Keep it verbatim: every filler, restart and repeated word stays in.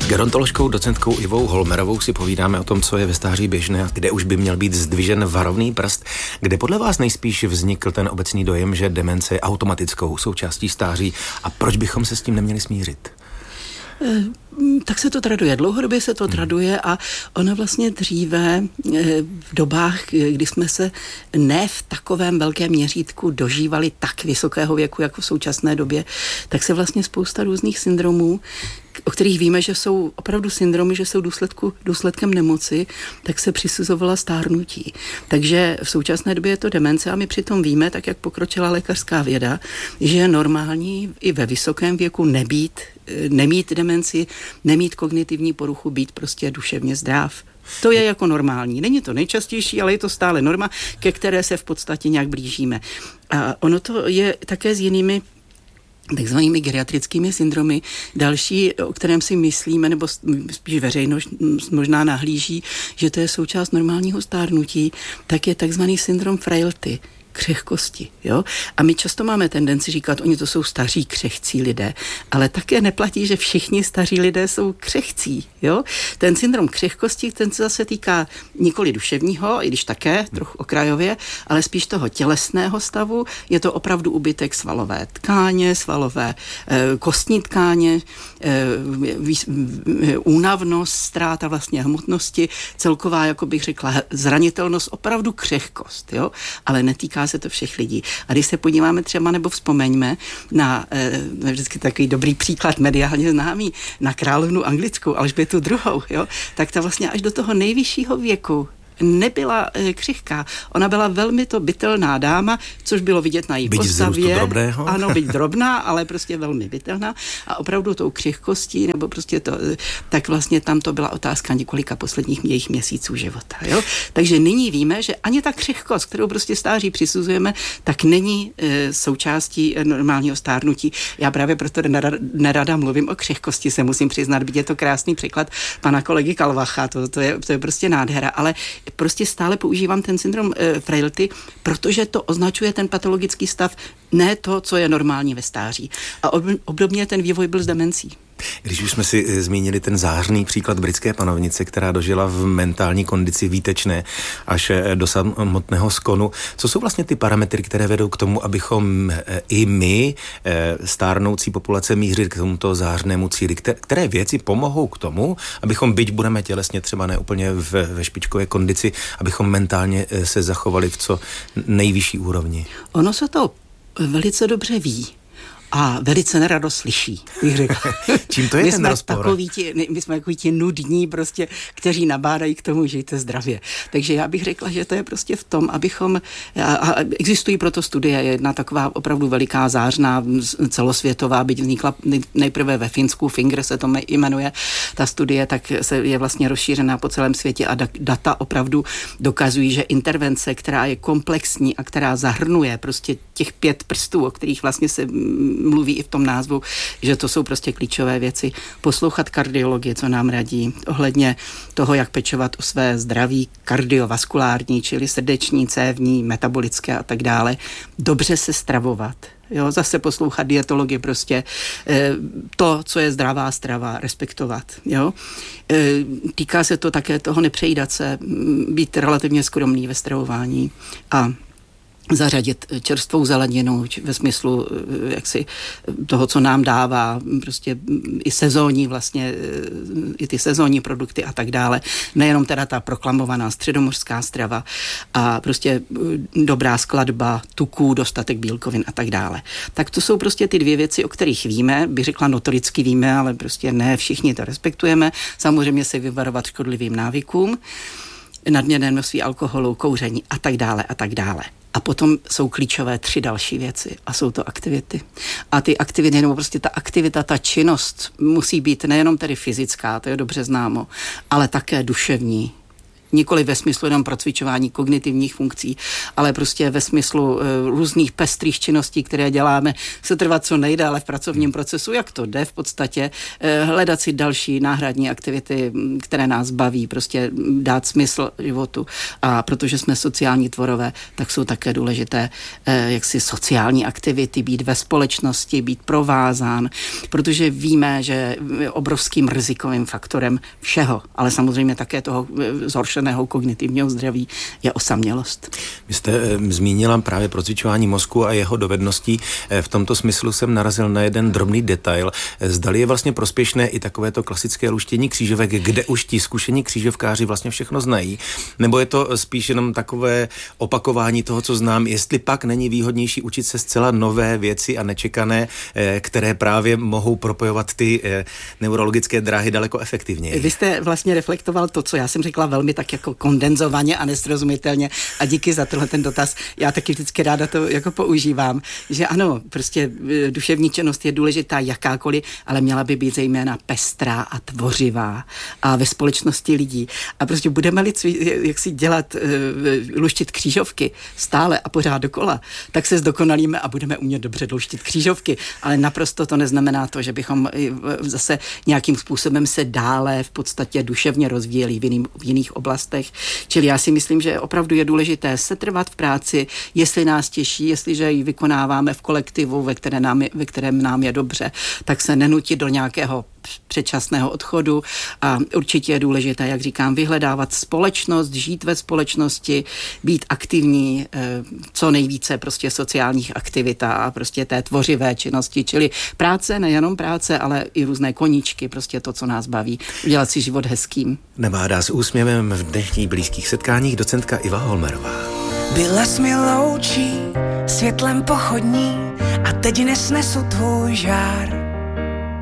gerontoložkou docentkou Ivou Holmerovou si povídáme o tom, co je ve stáří běžné a kde už by měl být zdvižen varovný prst. Kde podle vás nejspíš vznikl ten obecný dojem, že demence je automatickou součástí stáří a proč bychom se s tím neměli smířit? Tak se to traduje, dlouhodobě se to traduje a ono vlastně dříve v dobách, kdy jsme se ne v takovém velkém měřítku dožívali tak vysokého věku, jako v současné době, tak se vlastně spousta různých syndromů, o kterých víme, že jsou opravdu syndromy, že jsou důsledku, důsledkem nemoci, tak se přisuzovala stárnutí. Takže v současné době je to demence a my přitom víme, tak jak pokročila lékařská věda, že je normální i ve vysokém věku nebýt, nemít demenci, nemít kognitivní poruchu, být prostě duševně zdrav. To je jako normální. Není to nejčastější, ale je to stále norma, ke které se v podstatě nějak blížíme. A ono to je také s jinými takzvanými geriatrickými syndromy. Další, o kterém si myslíme, nebo spíš veřejnost možná nahlíží, že to je součást normálního stárnutí, tak je takzvaný syndrom frailty, křehkosti. Jo? A my často máme tendenci říkat, oni to jsou staří křehcí lidé, ale také neplatí, že všichni staří lidé jsou křehcí. Jo? Ten syndrom křehkosti, ten se zase týká nikoli duševního, i když také, trochu okrajově, ale spíš toho tělesného stavu. Je to opravdu úbytek svalové tkáně, svalové e, kostní tkáně, e, vý, únavnost, ztráta vlastně hmotnosti, celková, jako bych řekla, zranitelnost, opravdu křehkost. Jo? Ale netýká se to všech lidí. A když se podíváme třeba, nebo vzpomeňme na e, vždycky takový dobrý příklad mediálně známý, na královnu anglickou Alžbětu druhou, jo, tak ta vlastně až do toho nejvyššího věku nebyla e, křehká. Ona byla velmi to bytelná dáma, což bylo vidět na její byť postavě. Drobného. Ano, byť drobná, ale prostě velmi bytelná a opravdu tou křehkostí, nebo prostě to, tak vlastně tam to byla otázka několika posledních jejich měsíců života. Jo? Takže nyní víme, že ani ta křehkost, kterou prostě stáří přisuzujeme, tak není e, součástí normálního stárnutí. Já právě proto nerada, nerada mluvím o křehkosti, se musím přiznat, byť je to krásný překlad pana kolegy Kalvacha, to, to, je, to je prostě nádhera, ale prostě stále používám ten syndrom e, frailty, protože to označuje ten patologický stav, ne to, co je normální ve stáří. A obdobně ten vývoj byl s demencí. Když už jsme si zmínili ten zářný příklad britské panovnice, která dožila v mentální kondici výtečné až do samotného skonu, co jsou vlastně ty parametry, které vedou k tomu, abychom i my, stárnoucí populace, mířili k tomuto zářnému cíli? Které věci pomohou k tomu, abychom, byť budeme tělesně třeba ne úplně ve špičkové kondici, abychom mentálně se zachovali v co nejvyšší úrovni? Ono se to velice dobře ví. A velice nerado slyší, bych řekla. Čím to je my ten jsme rozpor? Takový ti, my jsme takový ti nudní prostě, kteří nabádají k tomu, žijte zdravě. Takže já bych řekla, že to je prostě v tom, abychom, a existují proto studie, jedna taková opravdu veliká zářná celosvětová, byť vznikla nejprve ve Finsku, Finger se to jmenuje, ta studie, tak se je vlastně rozšířená po celém světě a data opravdu dokazují, že intervence, která je komplexní a která zahrnuje prostě těch pět prstů, o kterých vlastně se mluví i v tom názvu, že to jsou prostě klíčové věci. Poslouchat kardiologii, co nám radí, ohledně toho, jak pečovat o své zdraví kardiovaskulární, čili srdeční, cévní, metabolické a tak dále. Dobře se stravovat. Jo, zase poslouchat dietology, prostě e, to, co je zdravá strava, respektovat. Jo. E, týká se to také toho nepřejídat se, být relativně skromný ve stravování a zařadit čerstvou zeleninu ve smyslu jaksi toho, co nám dává prostě i sezónní vlastně, i ty sezónní produkty a tak dále. Nejenom teda ta proklamovaná středomořská strava a prostě dobrá skladba tuků, dostatek bílkovin a tak dále. Tak to jsou prostě ty dvě věci, o kterých víme, bych řekla notoricky víme, ale prostě ne všichni to respektujeme. Samozřejmě se vyvarovat škodlivým návykům, nadměrné množství alkoholu, kouření a tak dále a tak dále. A potom jsou klíčové tři další věci a jsou to aktivity. A ty aktivity, nebo prostě ta aktivita, ta činnost musí být nejenom tedy fyzická, to je dobře známo, ale také duševní. Nikoli ve smyslu jenom procvičování kognitivních funkcí, ale prostě ve smyslu uh, různých pestrých činností, které děláme, se trvat co nejdále v pracovním procesu, jak to jde v podstatě, uh, hledat si další náhradní aktivity, které nás baví, prostě dát smysl životu. A protože jsme sociální tvorové, tak jsou také důležité uh, jaksi sociální aktivity, být ve společnosti, být provázán, protože víme, že obrovským rizikovým faktorem všeho, ale samozřejmě také toho zhoršeného kognitivního zdraví je osamělost. Vy jste e, zmínila právě procvičování mozku a jeho dovedností. E, v tomto smyslu jsem narazil na jeden drobný detail. E, zdali je vlastně prospěšné i takovéto klasické luštění křížovek, kde už ti zkušení křížovkáři vlastně všechno znají, nebo je to spíš jenom takové opakování toho, co znám, jestli pak není výhodnější učit se zcela nové věci a nečekané, e, které právě mohou propojovat ty e, neurologické dráhy daleko efektivněji. Vy jste vlastně reflektoval to, co já jsem řekla velmi tak jako kondenzovaně a nesrozumitelně a díky za tenhle ten dotaz. Já taky vždycky ráda to jako používám, že ano, prostě duševní činnost je důležitá jakákoliv, ale měla by být zejména pestrá a tvořivá a ve společnosti lidí. A prostě budeme-li jak si dělat, luštit křížovky stále a pořád dokola, tak se zdokonalíme a budeme umět dobře luštit křížovky, ale naprosto to neznamená to, že bychom zase nějakým způsobem se dále v podstatě duševně rozvíjeli v, jiným, v jiných oblastech. Čili já si myslím, že opravdu je důležité setrvat v práci, jestli nás těší, jestliže ji vykonáváme v kolektivu, ve, které nám je, ve kterém nám je dobře, tak se nenutit do nějakého předčasného odchodu a určitě je důležité, jak říkám, vyhledávat společnost, žít ve společnosti, být aktivní, co nejvíce prostě sociálních aktivit a prostě té tvořivé činnosti, čili práce, nejenom práce, ale i různé koníčky, prostě to, co nás baví, udělat si život hezkým. Nabádá s úsměvem v dnešních blízkých setkáních docentka Iva Holmerová. Byla jsi mi loučí, světlem pochodní a teď nesnesu tvůj žár.